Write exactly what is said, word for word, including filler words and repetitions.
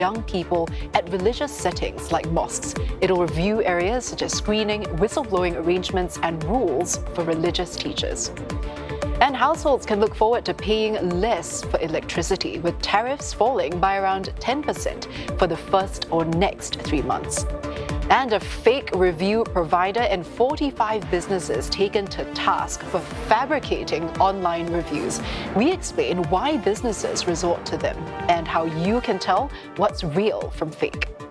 young people at religious settings like mosques. It'll review areas such as screening, whistleblowing arrangements, and rules for religious teachers. And households can look forward to paying less for electricity, with tariffs falling by around ten percent for the first or next three months. And a fake review provider and forty-five businesses taken to task for fabricating online reviews. We explain why businesses resort to them and how you can tell what's real from fake.